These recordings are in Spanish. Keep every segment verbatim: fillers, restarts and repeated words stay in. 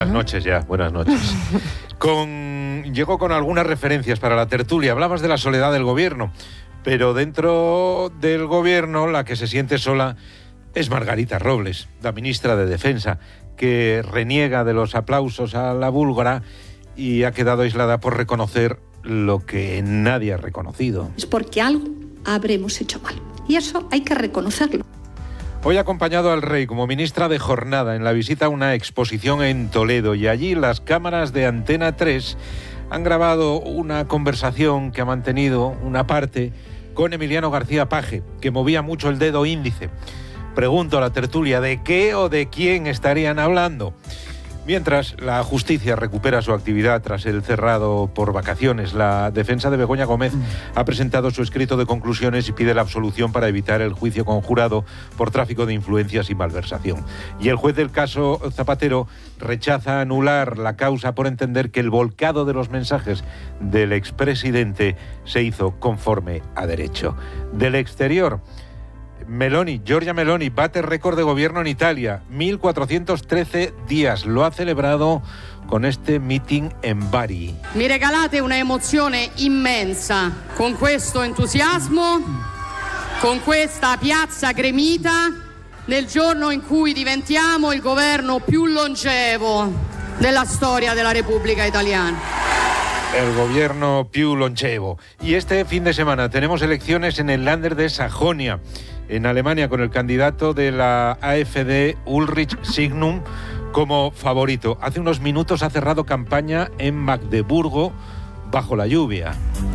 Buenas noches ya, buenas noches. Con, llegó con algunas referencias para la tertulia. Hablabas de la soledad del gobierno, pero dentro del gobierno la que se siente sola es Margarita Robles, la ministra de Defensa, que reniega de los aplausos a la búlgara y ha quedado aislada por reconocer lo que nadie ha reconocido. Es porque algo habremos hecho mal, y eso hay que reconocerlo. Hoy ha acompañado al rey como ministra de jornada en la visita a una exposición en Toledo, y allí las cámaras de Antena tres han grabado una conversación que ha mantenido una parte con Emiliano García Paje, que movía mucho el dedo índice. Pregunto a la tertulia, ¿de qué o de quién estarían hablando? Mientras, la justicia recupera su actividad tras el cerrado por vacaciones. La defensa de Begoña Gómez ha presentado su escrito de conclusiones y pide la absolución para evitar el juicio conjurado por tráfico de influencias y malversación. Y el juez del caso Zapatero rechaza anular la causa por entender que el volcado de los mensajes del expresidente se hizo conforme a derecho. Del exterior, Meloni, Giorgia Meloni, bate récord de gobierno en Italia, mil cuatrocientos trece días. Lo ha celebrado con este meeting en Bari. Mi regalate una emozione immensa con questo entusiasmo, con questa piazza gremita, nel giorno in cui diventiamo il governo più longevo della storia della Repubblica Italiana. El gobierno più longevo. Y este fin de semana tenemos elecciones en el Länder de Sajonia, en Alemania, con el candidato de la AfD, Ulrich Signum, como favorito. Hace unos minutos ha cerrado campaña en Magdeburgo bajo la lluvia.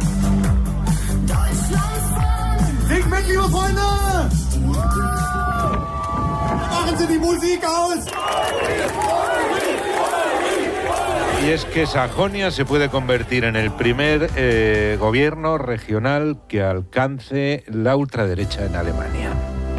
Y es que Sajonia se puede convertir en el primer eh, gobierno regional que alcance la ultraderecha en Alemania.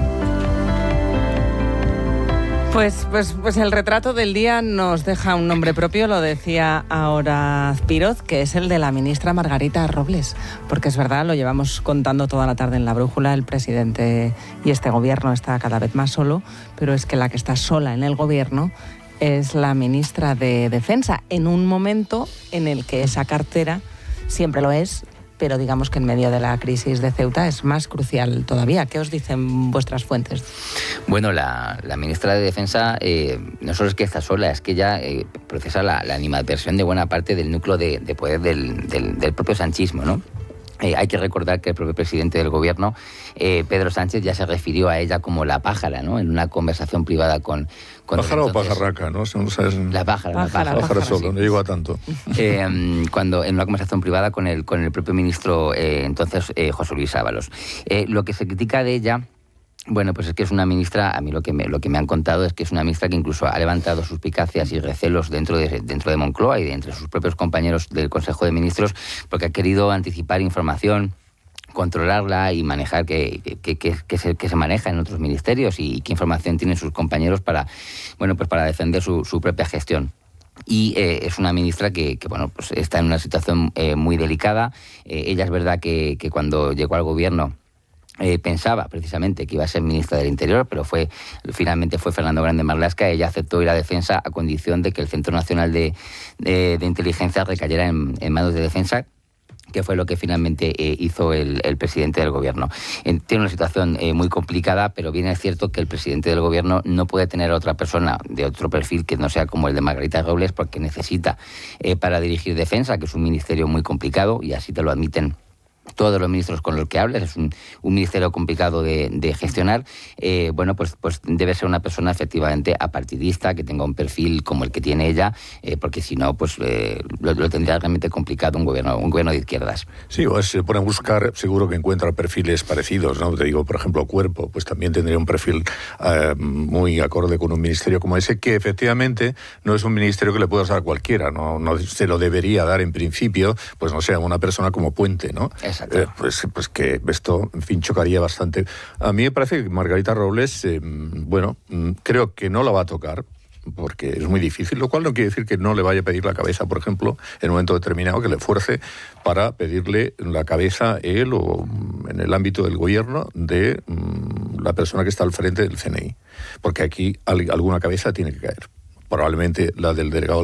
Pues, pues, pues el retrato del día nos deja un nombre propio, lo decía ahora Azpiroz, que es el de la ministra Margarita Robles. Porque es verdad, lo llevamos contando toda la tarde en La Brújula, el presidente y este gobierno está cada vez más solo, pero es que la que está sola en el gobierno es la ministra de Defensa, en un momento en el que esa cartera siempre lo es, pero digamos que en medio de la crisis de Ceuta es más crucial todavía. ¿Qué os dicen vuestras fuentes? Bueno, la, la ministra de Defensa eh, no solo es que está sola, es que ya eh, procesa la, la animadversión de buena parte del núcleo de, de poder del, del, del propio sanchismo, ¿no? Eh, hay que recordar que el propio presidente del gobierno, eh, Pedro Sánchez, ya se refirió a ella como la pájara, ¿no? En una conversación privada con... con ¿Pájara entonces, o pajarraca, no? no sabes... La pájara, pájara, la pájara. pájara, pájara solo, sí. no llego a tanto. Eh, cuando en una conversación privada con el, con el propio ministro, eh, entonces, eh, José Luis Ábalos. Eh, lo que se critica de ella... Bueno, pues es que es una ministra, a mí lo que, me, lo que me han contado es que es una ministra que incluso ha levantado suspicacias y recelos dentro de, dentro de Moncloa y de entre sus propios compañeros del Consejo de Ministros, porque ha querido anticipar información, controlarla y manejar que, que, que, que, se, que se maneja en otros ministerios y, y qué información tienen sus compañeros para, bueno, pues para defender su, su propia gestión. Y eh, es una ministra que, que bueno, pues está en una situación eh, muy delicada. Eh, ella es verdad que, que cuando llegó al gobierno Eh, pensaba precisamente que iba a ser ministra del Interior, pero fue finalmente fue Fernando Grande Marlaska. Ella aceptó ir a Defensa a condición de que el Centro Nacional de, de, de Inteligencia recayera en, en manos de Defensa, que fue lo que finalmente eh, hizo el, el presidente del gobierno. Eh, tiene una situación eh, muy complicada, pero bien es cierto que el presidente del gobierno no puede tener a otra persona de otro perfil que no sea como el de Margarita Robles, porque necesita eh, para dirigir Defensa, que es un ministerio muy complicado, y así te lo admiten todos los ministros con los que hables, es un, un ministerio complicado de, de gestionar. Eh, bueno, pues, pues debe ser una persona efectivamente apartidista, que tenga un perfil como el que tiene ella, eh, porque si no, pues eh, lo, lo tendría realmente complicado un gobierno, un gobierno de izquierdas. Sí, o se pone a buscar, seguro que encuentra perfiles parecidos, ¿no? Te digo, por ejemplo, Cuerpo, pues también tendría un perfil eh, muy acorde con un ministerio como ese, que efectivamente no es un ministerio que le puedas dar a cualquiera, no, no se lo debería dar en principio, pues no sé, a una persona como Puente, ¿no? Eh, pues, pues que esto, en fin, chocaría bastante. A mí me parece que Margarita Robles, eh, bueno, creo que no la va a tocar, porque es muy difícil, lo cual no quiere decir que no le vaya a pedir la cabeza, por ejemplo, en un momento determinado, que le fuerce para pedirle la cabeza él o en el ámbito del gobierno de um, la persona que está al frente del C N I. Porque aquí alguna cabeza tiene que caer. Probablemente la del delegado